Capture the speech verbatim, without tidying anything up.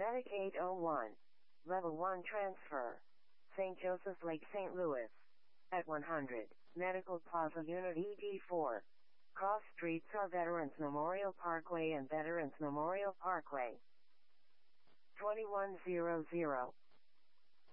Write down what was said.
Attic eight oh one. Level one transfer. Saint Joseph's Lake, Saint Louis. At one hundred. Medical Plaza Unit E D four. Cross streets are Veterans Memorial Parkway and Veterans Memorial Parkway. twenty-one hundred.